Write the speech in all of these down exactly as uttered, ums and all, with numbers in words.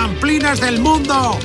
pamplinas del mundo.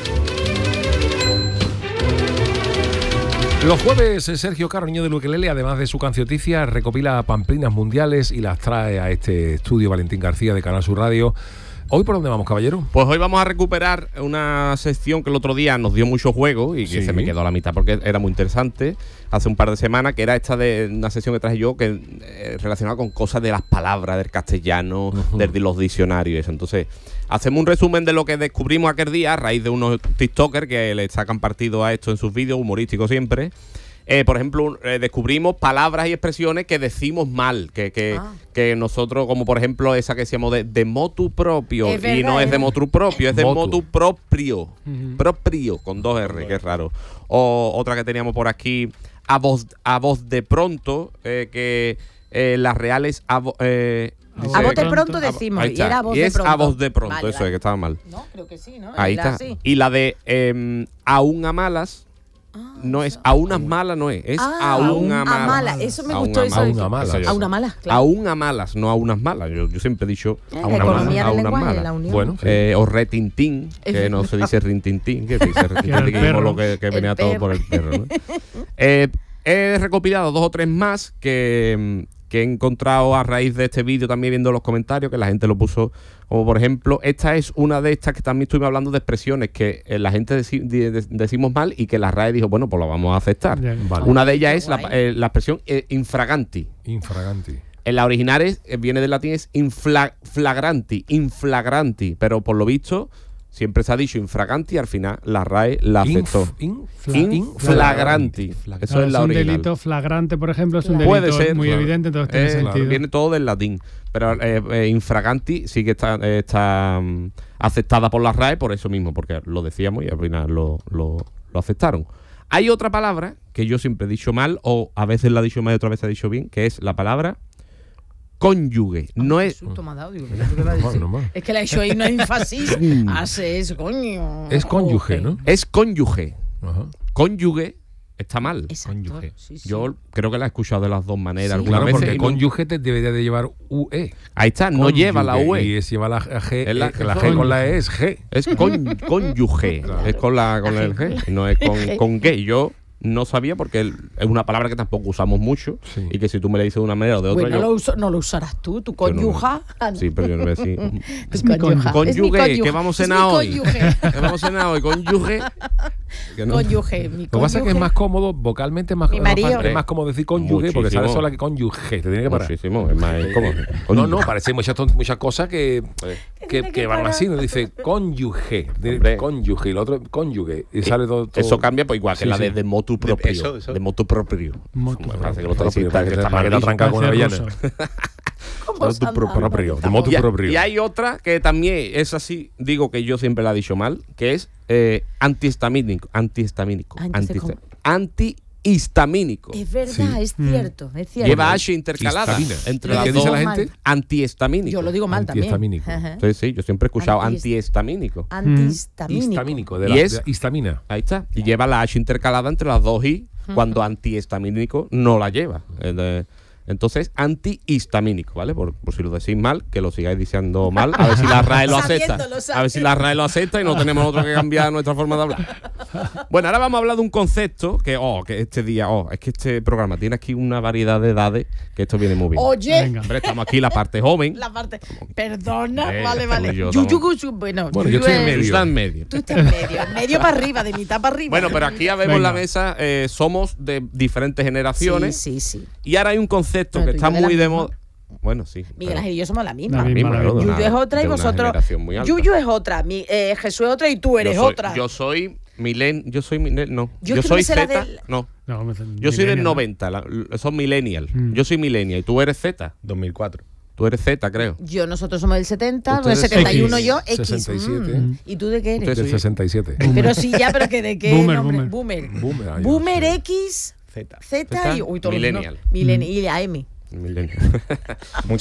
Los jueves, Sergio Caro, niño del ukelele, además de su cancioticia, recopila pamplinas mundiales y las trae a este estudio Valentín García de Canal Sur Radio. ¿Hoy por dónde vamos, caballero? Pues hoy vamos a recuperar una sección que el otro día nos dio mucho juego y que sí. se me quedó a la mitad porque era muy interesante hace un par de semanas, que era esta de una sección que traje yo que eh, relacionada con cosas de las palabras, del castellano, uh-huh. de los diccionarios y eso. Entonces, hacemos un resumen de lo que descubrimos aquel día a raíz de unos tiktokers que le sacan partido a esto en sus vídeos, humorísticos siempre. Eh, por ejemplo, eh, descubrimos palabras y expresiones que decimos mal, que, que, ah. que nosotros, como por ejemplo esa que decíamos de, de motu propio, es verdad, y no es de motu propio, es de motu, motu proprio, uh-huh. proprio, con dos R, que es raro. O otra que teníamos por aquí, a voz, a voz de pronto, eh, que eh, las reales... A, vo, eh, Dice, a voz de pronto decimos, y era a voz y de es pronto. a voz de pronto, vale, eso vale. es, que estaba mal. No, creo que sí, ¿no? Ahí Era está. así. Y la de eh, aún a malas, ah, no es a unas malas, no es, es ah, aún a malas. A malas, eso me a gustó, eso. A una malas. A una malas, claro. Aún a malas, no a unas malas. Yo, yo siempre he dicho eh, a una economía mala, a del unas lenguaje, malas. la unión. Bueno, sí. Eh, o retintín, que no se dice rintintín, que se dice retintín, que vimos lo que, que venía todo por el perro, ¿no? eh, he recopilado dos o tres más que... que he encontrado a raíz de este vídeo, también viendo los comentarios, que la gente lo puso, como por ejemplo, esta es una de estas que también estuvimos hablando de expresiones que eh, la gente deci- de- de- decimos mal y que la R A E dijo, bueno, pues lo vamos a aceptar. Bien, vale. Una de ellas es la, eh, la expresión eh, infraganti. Infraganti. En la original es, eh, viene del latín, es inflagranti, inflagranti, pero por lo visto siempre se ha dicho infraganti y al final la R A E la aceptó. Inf, Infla- inflagranti. Inflagranti. Eso Claro, es la es un original. delito flagrante, por ejemplo, es un Puede delito ser, muy claro. evidente, entonces tiene Eh, sentido. claro, viene todo del latín. Pero eh, eh, infraganti sí que está, eh, está um, aceptada por la R A E por eso mismo, porque lo decíamos y al final lo, lo, lo aceptaron. Hay otra palabra que yo siempre he dicho mal, o a veces la he dicho mal y otras veces la he dicho bien, que es la palabra cónyuge. No es... Susto me ha dado, digo, ¿qué es lo que va a decir? No, no, no. Es que le ha hecho ahí una énfasis. Hace eso, coño. Es cónyuge, ¿no? Es cónyuge. Ajá. Cónyuge está mal. Exacto. Cónyuge. Sí, sí. Yo creo que la he escuchado de las dos maneras. Sí. Algunas Claro, veces porque y no- cónyuge te debería de llevar U E. Ahí está, no Cónyuge, lleva la U E. Y es lleva la G. Es la- eh, que la G con la E es G. Es con, cónyuge. Claro. Es con la con el G. y No es con, con gay. Yo no sabía porque el- es una palabra que tampoco usamos mucho. Sí. Y que si tú me la dices de una manera o de otra. Bueno, yo, lo uso- no lo usarás tú, tu yo no- conyuja. Sí, pero yo no voy a decir. Es mi conyuja. cónyuge. Es mi Cónyuge, cónyuge. ¿qué vamos a Es mi cenar hoy? cónyuge. ¿Qué vamos a cenar hoy? Cónyuge. Que no- Cónyuge, mi Lo que pasa es que es cónyuge. más cómodo, vocalmente es más, Mi más, marido. es más cómodo decir cónyuge porque Muchísimo. sale sola que cónyuge. Te tiene que parar. Muchísimo. Es más, es como- No, no, parece muchas, ton- muchas cosas que, que, tiene que que van parar. así. ¿No? Dice cónyuge, de- Hombre. cónyuge, y lo otro cónyuge. Y sale todo, todo- Eso cambia pues igual que Sí, la sí. de, de motu propio. eso, eso. De motu propio. Motu Me parece que lo Propio, está diciendo, para que que te- está para que te mal atranca con una Parece avellana. ruso. ¿Cómo Motu se anda? propio, propio, de motu Y, hay- propio. y hay otra que también es así, digo que yo siempre la he dicho mal, que es eh, antihistamínico. Antihistamínico. Antes de antihista- cómo. Antihistamínico. Es verdad, Sí. es cierto, es cierto. Lleva H intercalada Histamina. entre ¿Y las qué dos. dice la Mal. gente? Antihistamínico. Yo lo digo mal también. Antihistamínico. Ajá. Sí, sí, yo siempre he escuchado Antihist- antihistamínico. Antihistamínico. Histamínico, de Y la es- de histamina. Ahí está. Y lleva la H intercalada entre las dos I, cuando antihistamínico no la lleva. Eh, de- Entonces, antihistamínico, ¿vale? Por, por si lo decís mal, que lo sigáis diciendo mal, a ver si la R A E lo acepta. Sabiéndolo, A ver si la R A E lo acepta y no tenemos otro que cambiar nuestra forma de hablar. Bueno, ahora vamos a hablar de un concepto que, oh, que este día, oh, es que este programa tiene aquí una variedad de edades que esto viene muy bien. Oye, Venga. Hombre, estamos aquí la parte joven. la parte. Perdona, Eh, vale, tú vale. y yo Yuyu, estamos- Gusu, bueno, Bueno, yo Yuyu estoy en es- Tú medio. estás en medio. Tú estás en medio, medio para arriba, de mitad para arriba. Bueno, pero aquí ya vemos Venga. la mesa, eh, somos de diferentes generaciones. Sí, sí, sí. Y ahora hay un concepto Pero que tú y está yo de muy la de misma. moda. Bueno, sí. Miguel pero- Ángel y yo somos la misma. La misma, claro, de Yuyu una- es otra y de una vosotros. generación muy alta. Yuyu es otra, mi, eh, Jesús es otra y tú eres yo soy, otra. Yo soy milen, yo soy milen, no. Yo Yo, creo soy que será Z, del- no. No, me- Yo soy del millennial, ¿no? noventa, la- son millennial. Mm. Yo soy millennial y tú eres Z. dos mil cuatro. Tú eres Z, creo. Yo, nosotros somos del setenta, Ustedes del setenta y uno X, yo, X. sesenta y siete. mm. ¿Y tú de qué eres? Ustedes- Del soy- sesenta y siete. Pero sí, ya, pero que de qué Boomer, nombre. boomer. Boomer. Boomer, ah, yo Boomer no sé. X, Z. Z Z, y uy, todos los millennial. no- millennial y A M. Millennial.